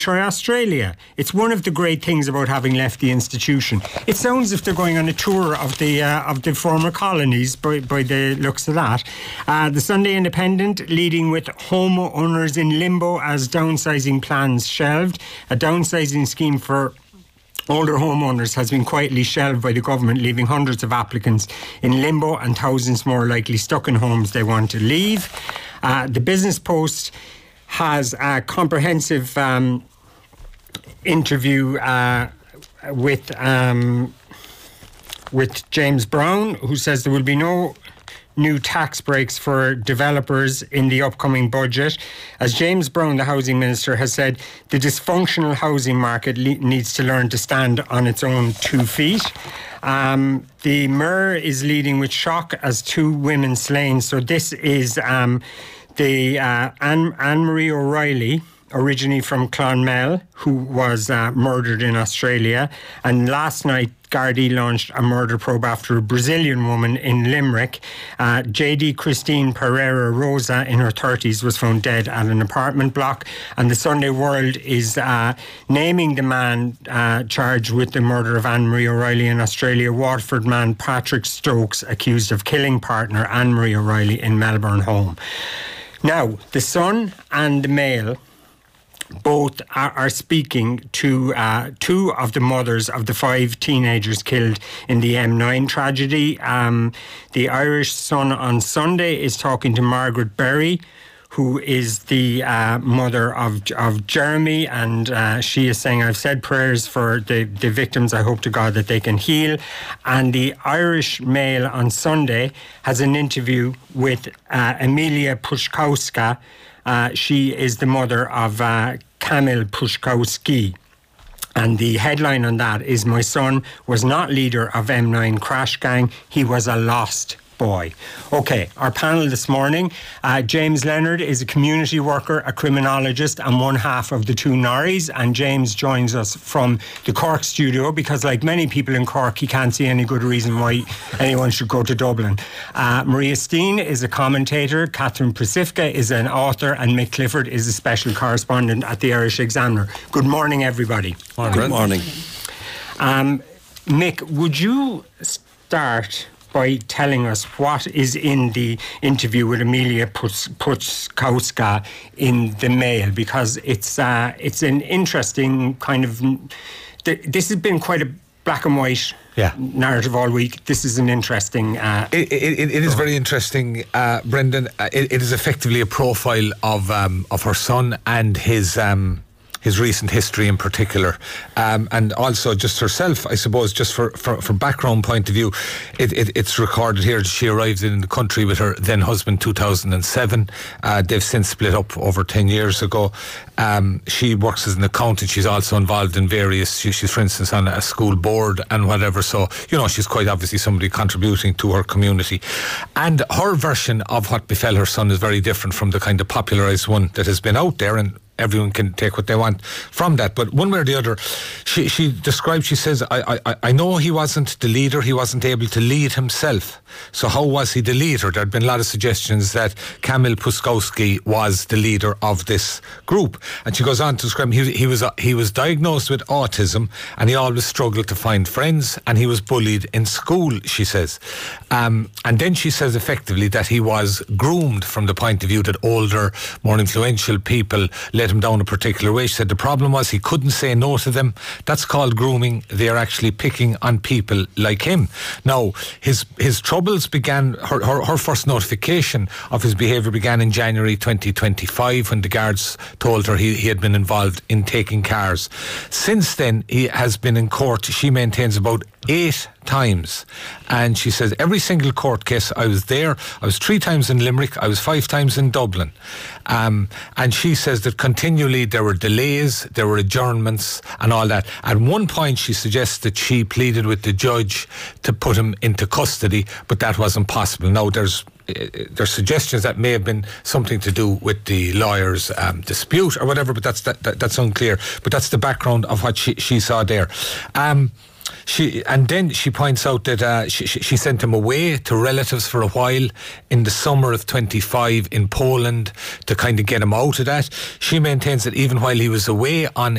try Australia. It's one of the great things about having left the institution. It sounds as if they're going on a tour of the former colonies by the looks of that. The Sunday Independent leading with homeowners in limbo as downsizing plans shelved. A downsizing scheme for older homeowners has been quietly shelved by the government, leaving hundreds of applicants in limbo and thousands more likely stuck in homes they want to leave. The Business Post has a comprehensive interview with James Brown, who says there will be no new tax breaks for developers in the upcoming budget. As James Brown, the housing minister, has said, the dysfunctional housing market needs to learn to stand on its own 2 feet. The Mirror is leading with shock as 2 women slain. So this is the Anne-Marie O'Reilly, originally from Clonmel, who was murdered in Australia. And last night, Gardaí launched a murder probe after a Brazilian woman in Limerick. JD Christine Pereira Rosa, in her 30s, was found dead at an apartment block. And the Sunday World is naming the man charged with the murder of Anne-Marie O'Reilly in Australia, Waterford man Patrick Stokes, accused of killing partner Anne-Marie O'Reilly in Melbourne home. Now, the Sun and the Mail both are speaking to 2 of the mothers of the 5 teenagers killed in the M9 tragedy. The Irish Sun on Sunday is talking to Margaret Berry, who is the mother of Jeremy, and she is saying, I've said prayers for the victims. I hope to God that they can heal. And the Irish Mail on Sunday has an interview with Emilia Pruszkowska. She is the mother of Kamil Pruszkowski. And the headline on that is, my son was not leader of M9 crash gang. He was a lost boy. Okay, our panel this morning, James Leonard is a community worker, a criminologist, and one half of the 2 Norries. And James joins us from the Cork studio because, like many people in Cork, he can't see any good reason why anyone should go to Dublin. Maria Steen is a commentator, Catherine Pasifka is an author, and Mick Clifford is a special correspondent at the Irish Examiner. Good morning, everybody. Good morning. Mick, would you start by telling us what is in the interview with Emilia Pruszkowska in the Mail, because it's an interesting kind of... This has been quite a black and white narrative all week. This is an interesting... It is very interesting, Brendan. It is effectively a profile of her son and his recent history in particular, and also just herself, I suppose, just from background point of view. It's recorded here that she arrived in the country with her then husband 2007. They've since split up over 10 years ago. She works as an accountant. She's also involved in various, she's for instance on a school board and whatever, so she's quite obviously somebody contributing to her community. And her version of what befell her son is very different from the kind of popularised one that has been out there, and everyone can take what they want from that. But one way or the other, she describes, she says, I know he wasn't the leader, he wasn't able to lead himself. So how was he the leader? There had been a lot of suggestions that Kamil Pruszkowski was the leader of this group. And she goes on to describe he was diagnosed with autism, and he always struggled to find friends, and he was bullied in school, she says. And then she says effectively that he was groomed from the point of view that older, more influential people led him down a particular way. She said the problem was he couldn't say no to them. That's called grooming. They are actually picking on people like him. Now, his troubles began, her first notification of his behaviour began in January 2025 when the guards told her he had been involved in taking cars. Since then, he has been in court, she maintains, about 8 times, and she says every single court case I was there. I was 3 times in Limerick, I was 5 times in Dublin, and she says that continually there were delays, there were adjournments and all that. At one point she suggests that she pleaded with the judge to put him into custody, but that wasn't possible. Now there's suggestions that may have been something to do with the lawyer's dispute or whatever, but that's unclear. But that's the background of what she saw there. Then she points out that she sent him away to relatives for a while in the summer of 25 in Poland to kind of get him out of that. She maintains that even while he was away on